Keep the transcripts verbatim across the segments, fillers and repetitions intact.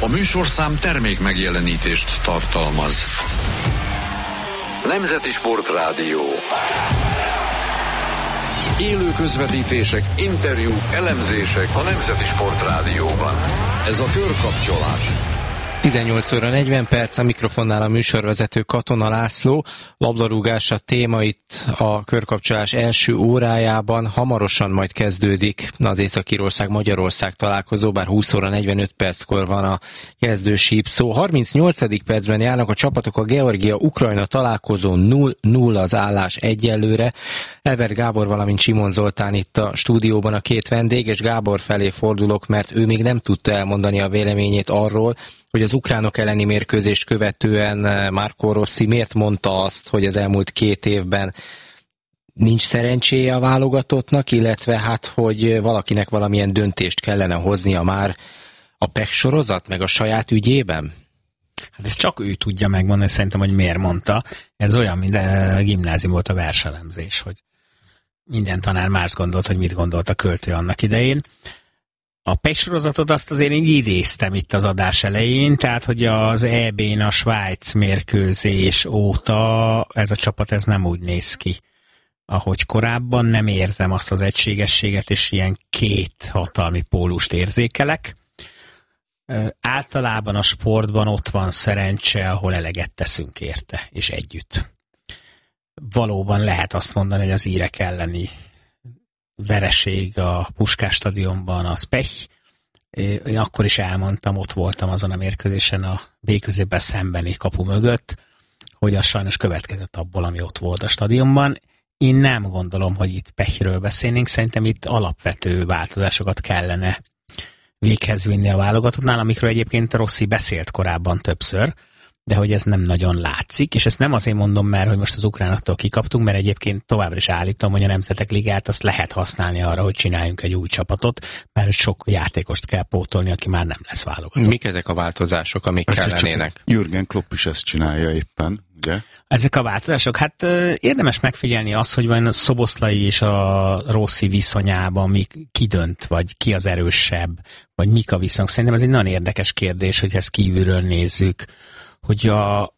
műsorszám termék megjelenítést tartalmaz. Nemzeti Sportrádió. Élő közvetítések, interjúk, elemzések a Nemzeti Sportrádióban. Ez a Körkapcsolás. tizennyolc óra negyven perc, a mikrofonnál a műsorvezető Katona László. Labdarúgás a téma itt a Körkapcsolás első órájában. Hamarosan majd kezdődik az Észak-Írország-Magyarország találkozó, bár húsz óra negyvenöt perckor van a kezdő sípszó. harmincnyolcadik percben járnak a csapatok, a Georgia-Ukrajna találkozó, nulla nulla az állás egyelőre. Elbert Gábor, valamint Simon Zoltán itt a stúdióban a két vendég, és Gábor felé fordulok, mert ő még nem tudta elmondani a véleményét arról, hogy az ukránok elleni mérkőzést követően Marco Rossi miért mondta azt, hogy az elmúlt két évben nincs szerencséje a válogatottnak, illetve hát, hogy valakinek valamilyen döntést kellene hoznia már a pech sorozat, meg a saját ügyében? Hát ezt csak ő tudja megmondani, szerintem, hogy miért mondta. Ez olyan, mint a gimnázium volt a verselemzés, hogy minden tanár más gondolt, hogy mit gondolt a költő annak idején. A pech-sorozatot azt azért én idéztem itt az adás elején, tehát hogy az é bén a Svájc mérkőzés óta ez a csapat ez nem úgy néz ki, ahogy korábban. Nem érzem azt az egységességet, és ilyen két hatalmi pólust érzékelek. Általában a sportban ott van szerencse, ahol eleget teszünk érte, és együtt. Valóban lehet azt mondani, hogy az írek elleni vereség a Puskás stadionban az pech. Én akkor is elmondtam, ott voltam azon a mérkőzésen a B-középben szembeni kapu mögött, hogy az sajnos következett abból, ami ott volt a stadionban. Én nem gondolom, hogy itt pechről beszélnénk, szerintem itt alapvető változásokat kellene véghez vinni a válogatottnál, amikről egyébként Rossi beszélt korábban többször, de hogy ez nem nagyon látszik, és ezt nem azért mondom, mert hogy most az ukránoktól kikaptunk, mert egyébként továbbra is állítom, hogy a Nemzetek Ligát azt lehet használni arra, hogy csináljunk egy új csapatot, mert sok játékost kell pótolni, aki már nem lesz válogatott. Mik ezek a változások, amik ezt kellenének? Jürgen Klopp is ezt csinálja éppen, ugye? Ezek a változások, hát érdemes megfigyelni azt, hogy van a Szoboszlai és a Rossi viszonyában mi ki dönt, vagy ki az erősebb, vagy mik a viszonyok. Szerintem ez egy nagyon érdekes kérdés, hogy ezt kívülről nézzük, hogy a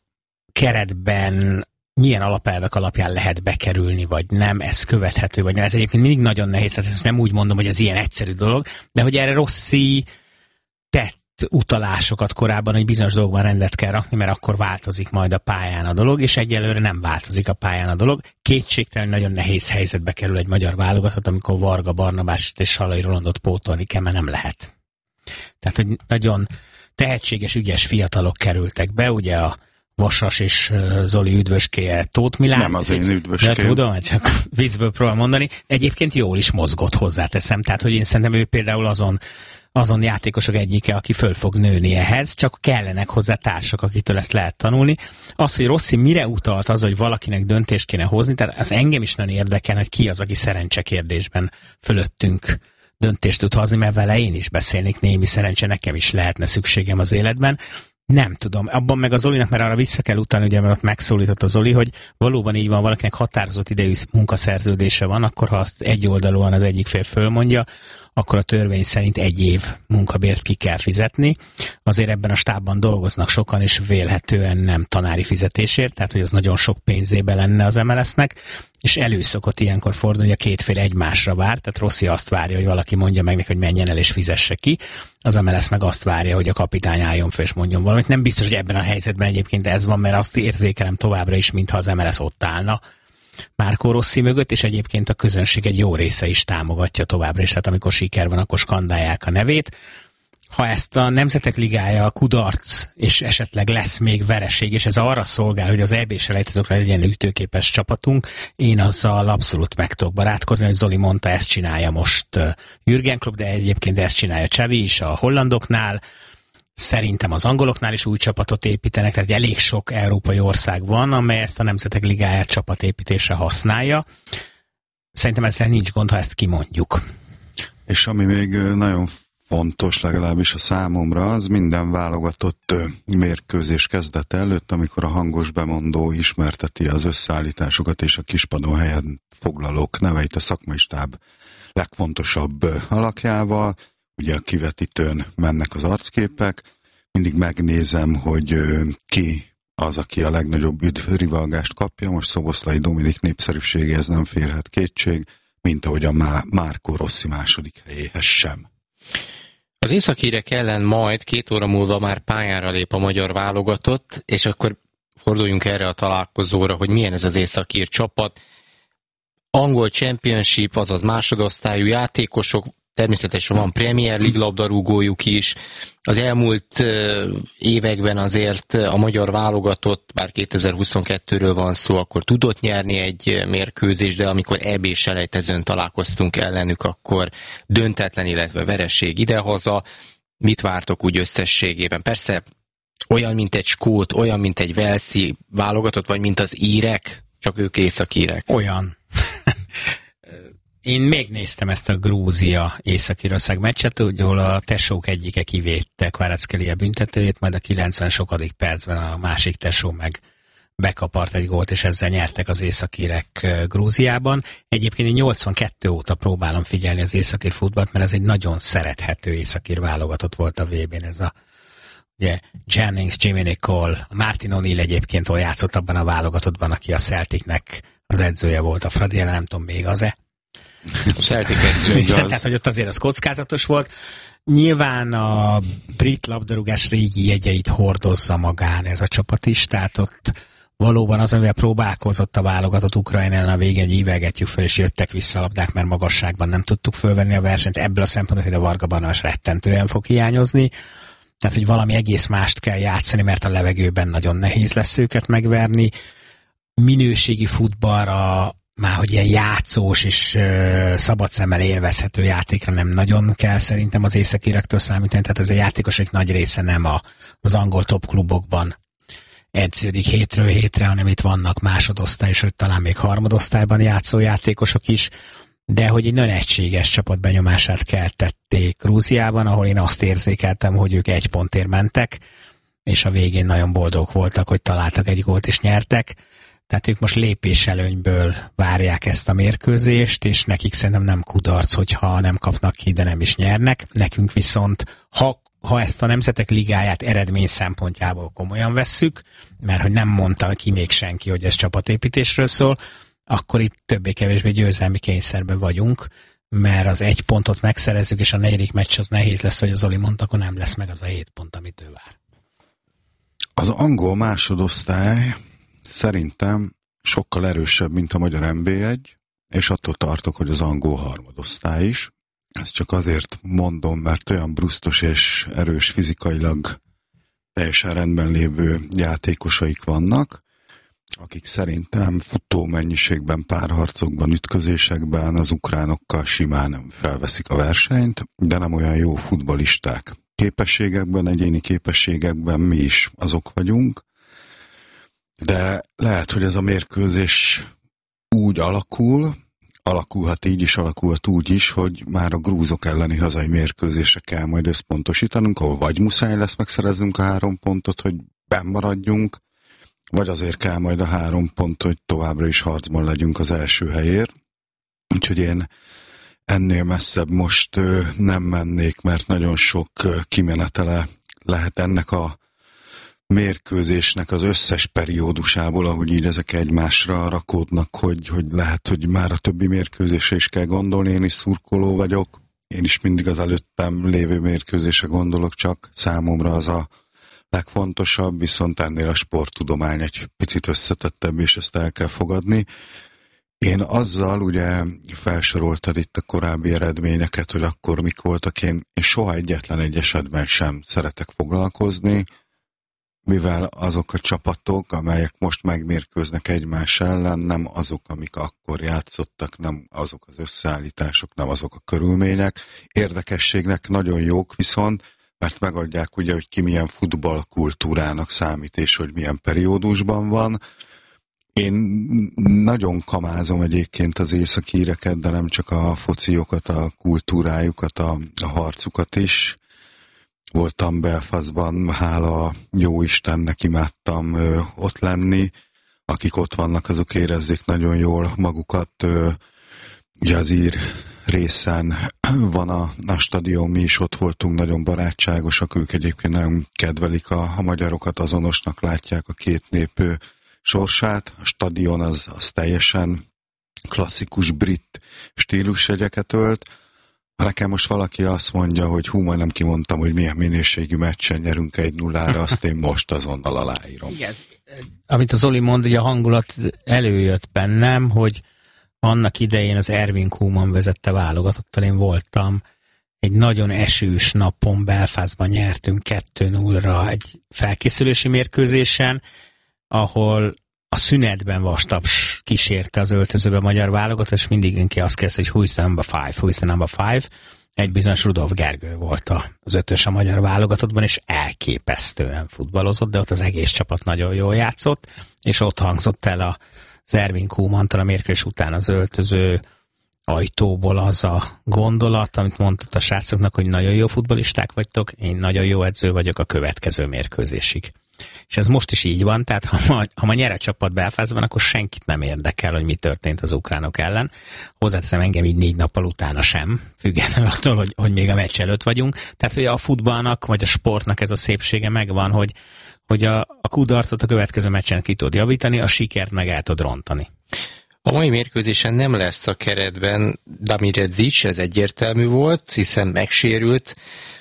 keretben milyen alapelvek alapján lehet bekerülni, vagy nem, ez követhető, vagy nem. Ez egyébként mindig nagyon nehéz, tehát nem úgy mondom, hogy ez ilyen egyszerű dolog, de hogy erre Rossi tett utalásokat korábban, hogy bizonyos dolgokban rendet kell rakni, mert akkor változik majd a pályán a dolog, és egyelőre nem változik a pályán a dolog. Kétségtelen nagyon nehéz helyzetbe kerül egy magyar válogatott, amikor Varga Barnabást és Sallai Rolandot pótolni kell, mert nem lehet. Tehát, hogy nagyon tehetséges, ügyes fiatalok kerültek be, ugye a Vasas és Zoli üdvöskéje, Tóth Milán. Nem az én üdvöském. De tudom, csak viccből próbál mondani. Egyébként jól is mozgott, hozzáteszem. Tehát, hogy én szerintem ő például azon, azon játékosok egyike, aki föl fog nőni ehhez, csak kellenek hozzá társak, akitől ezt lehet tanulni. Az, hogy Rossi mire utalt az, hogy valakinek döntést kéne hozni, tehát az engem is nagyon érdekel, hogy ki az, aki szerencsekérdésben fölöttünk döntést tud hozni, mert vele én is beszélnék, némi szerencse nekem is lehetne szükségem az életben. Nem tudom. Abban meg a Zolinak, mert arra vissza kell utalni, ugye, mert ott megszólított a Zoli, hogy valóban így van, valakinek határozott idejű munkaszerződése van, akkor ha azt egyoldalúan az egyik fél fölmondja, akkor a törvény szerint egy év munkabért ki kell fizetni. Azért ebben a stábban dolgoznak sokan, és vélhetően nem tanári fizetésért, tehát hogy az nagyon sok pénzébe lenne az em el es-nek, és előszokott ilyenkor fordulni, hogy a két fél egymásra vár, tehát Rossi azt várja, hogy valaki mondja meg neki, hogy menjen el és fizesse ki, az em el es meg azt várja, hogy a kapitány álljon fel és mondjon valamit. Nem biztos, hogy ebben a helyzetben egyébként ez van, mert azt érzékelem továbbra is, mintha az em el es ott állna Marco Rossi mögött, és egyébként a közönség egy jó része is támogatja továbbra is, tehát amikor siker van, akkor skandálják a nevét. Ha ezt a Nemzetek Ligája kudarc, és esetleg lesz még vereség, és ez arra szolgál, hogy az é bé-selejtezőkre legyen ütőképes csapatunk, én azzal abszolút meg tudok barátkozni, hogy Zoli mondta, ezt csinálja most Jürgen Klopp, de egyébként ezt csinálja Xavi is a hollandoknál. Szerintem az angoloknál is új csapatot építenek, tehát elég sok európai ország van, amely ezt a Nemzetek Ligáját csapatépítésre használja. Szerintem ezzel nincs gond, ha ezt kimondjuk. És ami még nagyon fontos, legalábbis a számomra, az minden válogatott mérkőzés kezdete előtt, amikor a hangos bemondó ismerteti az összeállításokat és a kispadon helyen foglalók neveit a szakmai stáb legfontosabb alakjával. Ugye a kivetítőn mennek az arcképek, mindig megnézem, hogy ki az, aki a legnagyobb üdvrivalgást kapja. Most Szoboszlai Dominik népszerűségéhez nem férhet kétség, mint ahogy a Marco Rossi második helyéhez sem. Az északírek ellen majd két óra múlva már pályára lép a magyar válogatott, és akkor forduljunk erre a találkozóra, hogy milyen ez az északír csapat. Angol Championship, azaz másodosztályú játékosok, természetesen van Premier League labdarúgójuk is. Az elmúlt években azért a magyar válogatott, bár kétezer-huszonkettőről van szó, akkor tudott nyerni egy mérkőzést, de amikor é bé-selejtezőn találkoztunk ellenük, akkor döntetlen, illetve vereség idehaza. Mit vártok úgy összességében? Persze olyan, mint egy skót, olyan, mint egy walesi válogatott, vagy mint az írek, csak ők északírek. Olyan. Én még néztem ezt a Grúzia Észak-Írország meccset, ahol a tesók egyike kivédte Kvaratskhelia büntetőjét, majd a kilencven sokadik percben a másik tesó meg bekapart egy gólt, és ezzel nyertek az északírek Grúziában. Egyébként én nyolcvankettő óta próbálom figyelni az északír futballt, mert ez egy nagyon szerethető északír válogatott volt a vé bén. Ez a ugye, Jennings, Jimmy Nicol, Martin O'Neill egyébként ott játszott abban a válogatottban, aki a Celticnek az edzője volt, a Fradi, nem tudom még az-e. A Celtic edzője. Tehát, hogy ott azért az kockázatos volt. Nyilván a brit labdarúgás régi jegyeit hordozza magán ez a csapat is, tehát ott valóban az, amivel próbálkozott a válogatott Ukrajna ellen, a végén ívelgetjük fel, és jöttek vissza a labdák, mert magasságban nem tudtuk fölvenni a versenyt. Ebből a szempontból, hogy a Varga Barnabás rettentően fog hiányozni. Tehát, hogy valami egész mást kell játszani, mert a levegőben nagyon nehéz lesz őket megverni. Minőségi futballra, már hogy ilyen játszós és uh, szabad szemmel élvezhető játékra nem nagyon kell szerintem az északírektől számítani, tehát ez a játékosok nagy része nem a, az angol top klubokban edződik hétről hétre, hanem itt vannak másodosztály, és hogy talán még harmadosztályban játszó játékosok is, de hogy egy nagyon egységes csapat benyomását keltették Grúziában, ahol én azt érzékeltem, hogy ők egy pontért mentek, és a végén nagyon boldogok voltak, hogy találtak egy gólt és nyertek. Tehát ők most lépéselőnyből várják ezt a mérkőzést, és nekik szerintem nem kudarc, hogyha nem kapnak ki, de nem is nyernek. Nekünk viszont, ha, ha ezt a Nemzetek Ligáját eredmény szempontjából komolyan vesszük, mert hogy nem mondta ki még senki, hogy ez csapatépítésről szól, akkor itt többé-kevésbé győzelmi kényszerben vagyunk, mert az egy pontot megszerezzük, és a negyedik meccs az nehéz lesz, hogy az Zoli mondta, akkor nem lesz meg az a hét pont, amit ő vár. Az angol másodosztály szerintem sokkal erősebb, mint a magyar en bé egy, és attól tartok, hogy az angol harmadosztály is. Ezt csak azért mondom, mert olyan brusztos és erős fizikailag teljesen rendben lévő játékosaik vannak, akik szerintem futó mennyiségben, párharcokban, ütközésekben az ukránokkal simán felveszik a versenyt, de nem olyan jó futballisták. Képességekben, egyéni képességekben mi is azok vagyunk, de lehet, hogy ez a mérkőzés úgy alakul, alakulhat így is, alakulhat úgy is, hogy már a grúzok elleni hazai mérkőzésre kell majd összpontosítanunk, ahol vagy muszáj lesz megszereznünk a három pontot, hogy benn maradjunk, vagy azért kell majd a három pont, hogy továbbra is harcban legyünk az első helyért. Úgyhogy én ennél messzebb most nem mennék, mert nagyon sok kimenetele lehet ennek a mérkőzésnek az összes periódusából, ahogy így ezek egymásra rakódnak, hogy, hogy lehet, hogy már a többi mérkőzésre is kell gondolni. Én is szurkoló vagyok, én is mindig az előttem lévő mérkőzésre gondolok, csak számomra az a legfontosabb, viszont ennél a sporttudomány egy picit összetettebb, és ezt el kell fogadni. Én azzal, ugye felsoroltad itt a korábbi eredményeket, hogy akkor mik voltak, én, én soha egyetlen egy esetben sem szeretek foglalkozni, mivel azok a csapatok, amelyek most megmérkőznek egymás ellen, nem azok, amik akkor játszottak, nem azok az összeállítások, nem azok a körülmények. Érdekességnek nagyon jók viszont, mert megadják ugye, hogy ki milyen futballkultúrának számít, és hogy milyen periódusban van. Én nagyon kamázom egyébként az északíreket, de nem csak a fociokat, a kultúrájukat, a, a harcukat is. Voltam Belfastban, hála jó Istennek imádtam ö, ott lenni. Akik ott vannak, azok érezzék nagyon jól magukat. Ö, ugye az ír részen van a, a stadion, mi is ott voltunk, nagyon barátságosak, ők egyébként nagyon kedvelik a, a magyarokat, azonosnak látják a két nép sorsát. A stadion az, az teljesen klasszikus brit stílusjegyeket ölt. Ha nekem most valaki azt mondja, hogy hú, majd nem kimondtam, hogy milyen minőségű meccsen nyerünk egy nullára, azt én most azonnal aláírom. Igen, amit az Zoli mond, hogy a hangulat előjött bennem, hogy annak idején az Ervin Koeman vezette válogatottal, én voltam, egy nagyon esős napon Belfastban nyertünk kettő nullra egy felkészülési mérkőzésen, ahol a szünetben vastaps kísérte az öltözőbe a magyar válogatott, és mindig inki azt kérdezte, hogy who is the number five, who is the number five. Egy bizonyos Rudolf Gergő volt az ötös a magyar válogatottban, és elképesztően futballozott, de ott az egész csapat nagyon jól játszott, és ott hangzott el a az Ervin Koemantól a mérkőzés után az öltöző ajtóból az a gondolat, amit mondott a srácoknak, hogy nagyon jó futballisták vagytok, én nagyon jó edző vagyok a következő mérkőzésig. És ez most is így van, tehát ha ma, ha ma nyer a csapat Belfastban, akkor senkit nem érdekel, hogy mi történt az ukránok ellen. Hozzáteszem, engem így négy nappal utána sem, függetlenül attól, hogy, hogy még a meccs előtt vagyunk. Tehát, hogy a futballnak, vagy a sportnak ez a szépsége megvan, hogy, hogy a, a kudarcot a következő meccsen ki tud javítani, a sikert meg el tud rontani. A mai mérkőzésen nem lesz a keretben Damir Edzic, ez egyértelmű volt, hiszen megsérült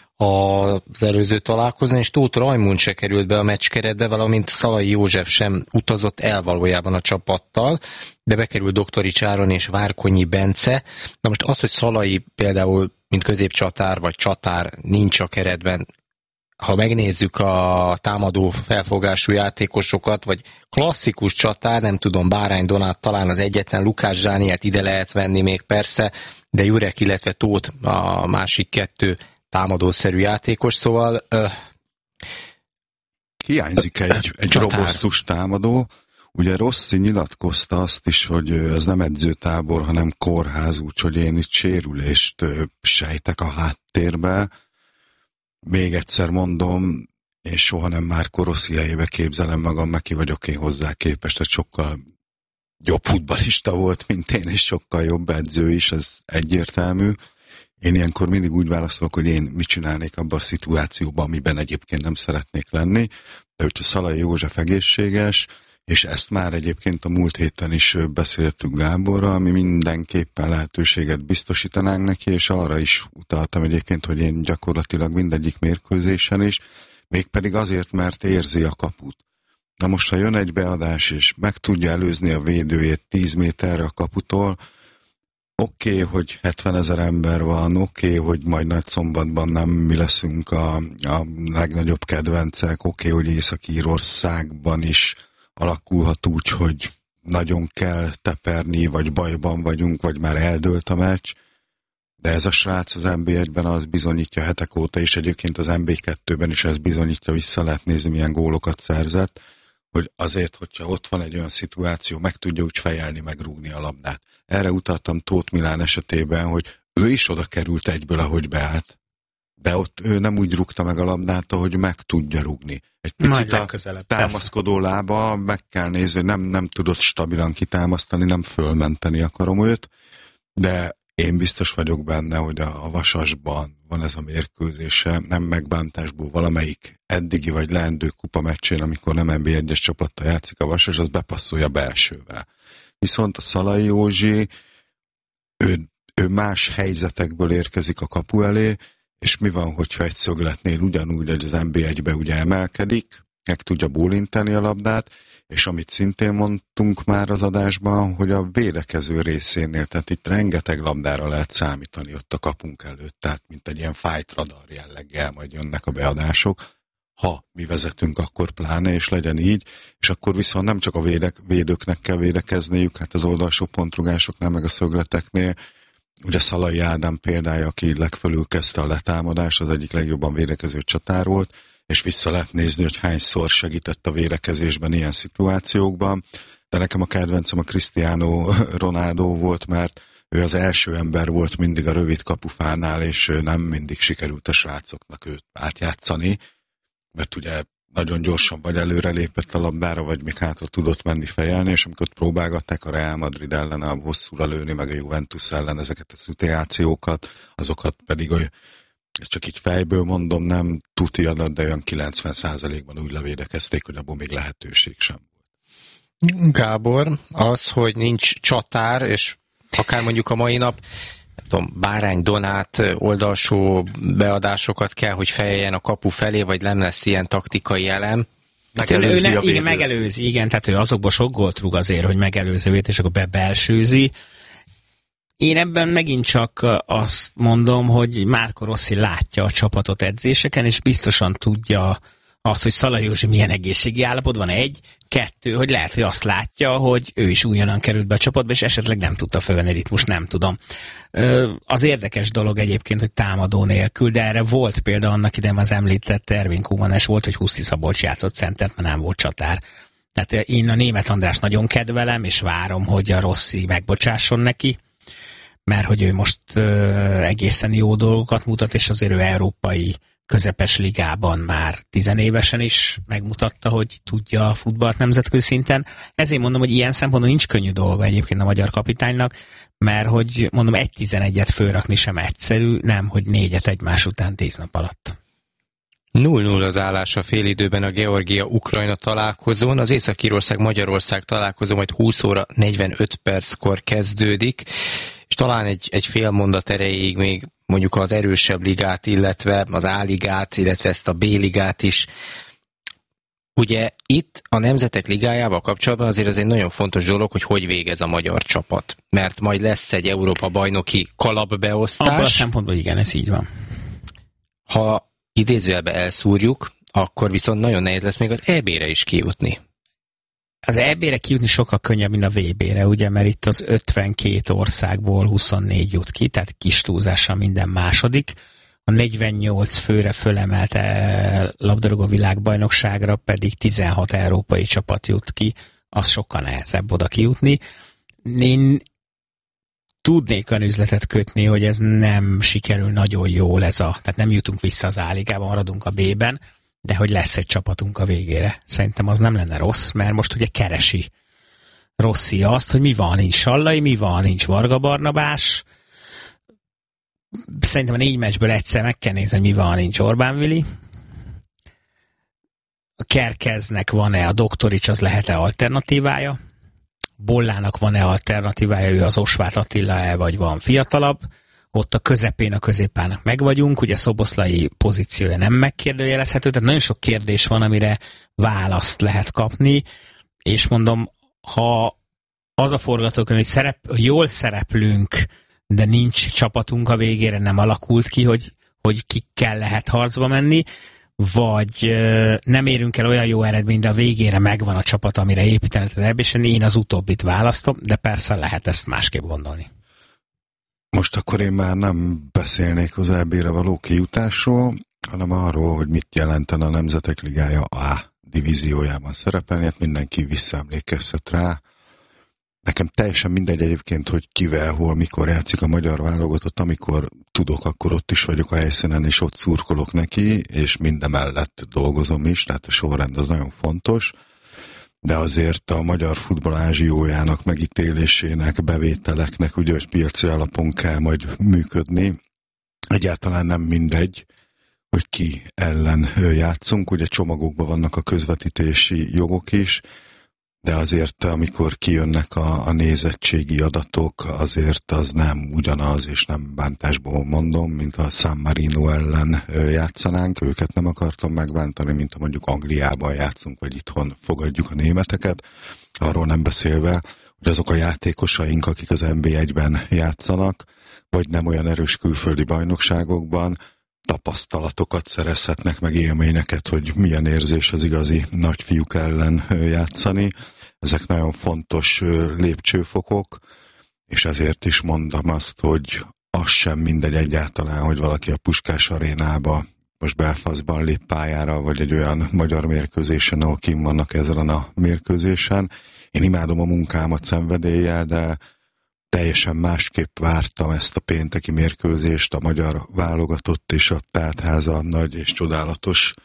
az előző találkozón, és Tóth Rajmund se került be a meccs keretbe, valamint Szalai József sem utazott el valójában a csapattal, de bekerült Doktorics Áron és Várkonyi Bence. Na most az, hogy Szalai például, mint középcsatár vagy csatár nincs a keretben, ha megnézzük a támadó felfogású játékosokat, vagy klasszikus csatár, nem tudom, Bárány Donát talán az egyetlen, Lukács Zsánielt ide lehet venni még persze, de Jurek, illetve Tóth a másik kettő támadószerű játékos, szóval... Uh, Hiányzik egy, egy robosztus támadó. Ugye Rossi nyilatkozta azt is, hogy ez nem edzőtábor, hanem kórház, úgyhogy én itt sérülést sejtek a háttérbe. Még egyszer mondom, és soha nem Márko Rossi helyébe képzelem magam, neki vagyok én hozzá képest, hogy sokkal jobb futballista volt, mint én, és sokkal jobb edző is, ez egyértelmű. Én ilyenkor mindig úgy válaszolok, hogy én mit csinálnék abban a szituációban, amiben egyébként nem szeretnék lenni, de hogyha Szalai József egészséges, és ezt már egyébként a múlt héten is beszéltünk Gáborral, ami mindenképpen lehetőséget biztosítanánk neki, és arra is utaltam egyébként, hogy én gyakorlatilag mindegyik mérkőzésen is, mégpedig azért, mert érzi a kaput. Na most, ha jön egy beadás, és meg tudja előzni a védőjét tíz méterre a kaputól, oké, okay, hogy hetvenezer ember van, oké, okay, hogy majd Nagyszombatban nem mi leszünk a, a legnagyobb kedvencek, oké, okay, hogy Észak-Írországban is alakulhat úgy, hogy nagyon kell teperni, vagy bajban vagyunk, vagy már eldőlt a meccs, de ez a srác az en bé egyben az bizonyítja hetek óta, és egyébként az en bé kettőben is ez bizonyítja, vissza lehet nézni, milyen gólokat szerzett, hogy azért, hogyha ott van egy olyan szituáció, meg tudja úgy fejelni, megrúgni a labdát. Erre utaltam Tóth Milán esetében, hogy ő is oda került egyből, ahogy beállt, de ott ő nem úgy rúgta meg a labdát, ahogy meg tudja rúgni. Egy picit a támaszkodó lába, meg kell nézni, nem, nem tudott stabilan kitámasztani, nem fölmenteni akarom őt, de én biztos vagyok benne, hogy a, a Vasasban van ez a mérkőzése, nem megbántásból valamelyik eddigi vagy leendő kupa meccsén, amikor nem en bé egyes csapattal játszik a Vasas, az bepasszolja belsővel. Viszont a Szalai Józsi, ő, ő más helyzetekből érkezik a kapu elé, és mi van, hogyha egy szögletnél ugyanúgy, hogy az en bé egybe ugye emelkedik, meg tudja bólintani a labdát, és amit szintén mondtunk már az adásban, hogy a védekező részénél, tehát itt rengeteg labdára lehet számítani ott a kapunk előtt, tehát mint egy ilyen fight radar jelleggel majd jönnek a beadások. Ha mi vezetünk, akkor pláne, és legyen így, és akkor viszont nem csak a védek, védőknek kell védekezniük, hát az oldalsó pontrugásoknál, meg a szögleteknél, ugye Szalai Ádám példája, aki legfelül kezdte a letámadást, az egyik legjobban védekező csatár volt, és vissza lehet nézni, hogy hányszor segített a védekezésben ilyen szituációkban, de nekem a kedvencem a Cristiano Ronaldo volt, mert ő az első ember volt mindig a rövid kapufánál, és nem mindig sikerült a srácoknak őt átjátszani, mert ugye nagyon gyorsan vagy előre lépett a labdára, vagy még hátra tudott menni fejelni, és amikor próbálgatták a Real Madrid ellen a hosszúra lőni, meg a Juventus ellen ezeket a szituációkat, azokat pedig olyan, ezt csak így fejből mondom, nem tuti adat, de olyan kilencven százalékban úgy levédekezték, hogy abból még lehetőség sem volt. Gábor, az, hogy nincs csatár, és akár mondjuk a mai nap, nem tudom, Bárány Donát oldalsó beadásokat kell, hogy fejeljen a kapu felé, vagy nem lesz ilyen taktikai elem. Megelőzi ő ne, igen, megelőzi, igen, tehát ő azokból sok gólt rúg azért, hogy megelőző vét, és akkor bebelsőzi. Én ebben megint csak azt mondom, hogy Marco Rossi látja a csapatot edzéseken, és biztosan tudja azt, hogy Szalai Józsi milyen egészségi állapotban, egy, kettő, hogy lehet, hogy azt látja, hogy ő is újonnan került be a csapatba, és esetleg nem tudta fölvenni ritmus, nem tudom. Az érdekes dolog egyébként, hogy támadó nélkül, de erre volt példa annak idején az említett Ervin Koeman-es volt, hogy Huszti Szabolcs játszott centert, mert nem volt csatár. Tehát én a Németh András nagyon kedvelem, és várom, hogy a Rossi megbocsásson neki, mert hogy ő most ö, egészen jó dolgokat mutat, és azért ő európai közepes ligában már tizenévesen is megmutatta, hogy tudja a futballt nemzetközi szinten. Ezért mondom, hogy ilyen szempontból nincs könnyű dolga egyébként a magyar kapitánynak, mert hogy mondom, egy tizenegyet fölrakni sem egyszerű, nem, hogy négyet egymás után tíz nap alatt. nulla nulla az állás a félidőben a Georgia-Ukrajna találkozón. Az Észak-Írország-Magyarország találkozó majd húsz óra negyvenöt perckor kezdődik, és talán egy, egy fél mondat erejéig még mondjuk az erősebb ligát, illetve az A-ligát, illetve ezt a B-ligát is. Ugye itt a Nemzetek Ligájával kapcsolatban azért az egy nagyon fontos dolog, hogy hogy végez a magyar csapat. Mert majd lesz egy Európa-bajnoki kalapbeosztás. Abban a szempontból igen, ez így van. Ha idézőjelbe elszúrjuk, akkor viszont nagyon nehéz lesz még az é bé-re is kijutni. Az é bé-re kijutni sokkal könnyebb, mint a vé bé-re, ugye, mert itt az ötvenkét országból huszonnégy jut ki, tehát kis túlzással minden második. A negyvennyolc főre fölemelte labdarúgó világbajnokságra pedig tizenhat európai csapat jut ki, az sokkal nehezebb oda kijutni. Én tudnék olyan üzletet kötni, hogy ez nem sikerül nagyon jól, ez a, tehát nem jutunk vissza az A-ligában, maradunk a B-ben, de hogy lesz egy csapatunk a végére. Szerintem az nem lenne rossz, mert most ugye keresi Rossi azt, hogy mi van, nincs Sallai, mi van, nincs Varga Barnabás. Szerintem a négy meccsből egyszer meg kell nézni, hogy mi van, nincs Orbán Vili. A Kerkeznek van-e, a Doktorics, az lehet-e alternatívája? Bollának van-e alternatívája, ő az Osváth Attila-e, vagy van fiatalabb? Ott a közepén, a középpának meg vagyunk, ugye Szoboszlai pozíciója nem megkérdőjelezhető, tehát nagyon sok kérdés van, amire választ lehet kapni, és mondom, ha az a forgatókönyv, hogy szerep, jól szereplünk, de nincs csapatunk a végére, nem alakult ki, hogy, hogy kikkel lehet harcba menni, vagy nem érünk el olyan jó eredményt, de a végére megvan a csapat, amire építenek az é bé-sen, én az utóbbit választom, de persze lehet ezt másképp gondolni. Most akkor én már nem beszélnék az é bé-re való kijutásról, hanem arról, hogy mit jelenten a Nemzetek Ligája A divíziójában szerepelni, hát mindenki visszaemlékezhet rá. Nekem teljesen mindegy egyébként, hogy kivel, hol, mikor játszik a magyar válogatott, amikor tudok, akkor ott is vagyok a helyszínen, és ott szurkolok neki, és mindemellett dolgozom is, tehát a sorrend az nagyon fontos. De azért a magyar futball ázsiójának megítélésének, bevételeknek, ugye, hogy piaci alapon kell majd működni. Egyáltalán nem mindegy, hogy ki ellen játszunk. Ugye csomagokban vannak a közvetítési jogok is, de azért, amikor kijönnek a, a nézettségi adatok, azért az nem ugyanaz, és nem bántásból mondom, mint a San Marino ellen játszanánk, őket nem akartam megbántani, mint ha mondjuk Angliában játszunk, vagy itthon fogadjuk a németeket, arról nem beszélve, hogy azok a játékosaink, akik az en bé egyben játszanak, vagy nem olyan erős külföldi bajnokságokban, tapasztalatokat szerezhetnek, meg élményeket, hogy milyen érzés az igazi nagyfiúk ellen játszani. Ezek nagyon fontos lépcsőfokok, és ezért is mondom azt, hogy az sem mindegy egyáltalán, hogy valaki a Puskás arénába, most Belfastban lép pályára, vagy egy olyan magyar mérkőzésen, ahol kim vannak ezen a mérkőzésen. Én imádom a munkámat szenvedéllyel, de teljesen másképp vártam ezt a pénteki mérkőzést, a magyar válogatott és a Teltháza nagy és csodálatos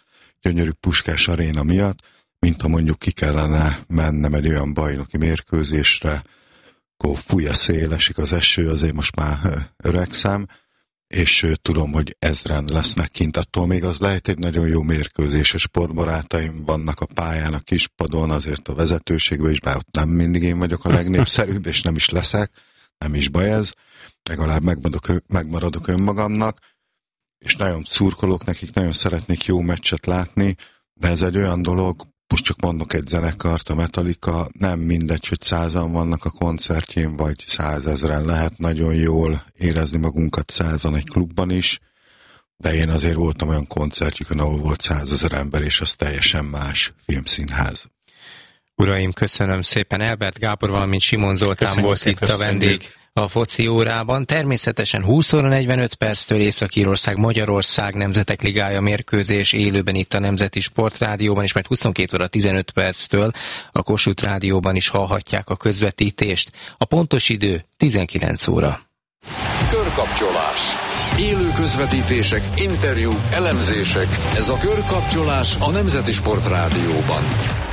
gyönyörű Puskás Aréna miatt, mint ha mondjuk ki kellene mennem egy olyan bajnoki mérkőzésre, akkor fúj a szél, esik az eső, azért most már öregszem, és tudom, hogy ezren lesznek kint, attól még az lehet egy nagyon jó mérkőzés, és sportbarátaim vannak a pályán, a kispadon, azért a vezetőségben is, bár ott nem mindig én vagyok a legnépszerűbb, és nem is leszek, nem is baj ez, legalább megmaradok, megmaradok önmagamnak, és nagyon szurkolok nekik, nagyon szeretnék jó meccset látni, de ez egy olyan dolog, most csak mondok egy zenekart, a Metallica, nem mindegy, hogy százan vannak a koncertjén, vagy százezren, lehet nagyon jól érezni magunkat százan egy klubban is, de én azért voltam olyan koncertjükön, ahol volt százezer ember, és az teljesen más filmszínház. Uraim, köszönöm szépen. Elbert Gábor, valamint Simon Zoltán köszönjük, volt itt a vendég a foci órában. Természetesen húsz óra negyvenöt perctől Észak-Írország Magyarország Nemzetek Ligája mérkőzés élőben itt a Nemzeti Sportrádióban, és majd huszonkét óra tizenöt perctől a Kossuth Rádióban is hallhatják a közvetítést. A pontos idő tizenkilenc óra. Körkapcsolás. Élő közvetítések, interjúk, elemzések. Ez a Körkapcsolás a Nemzeti Sportrádióban.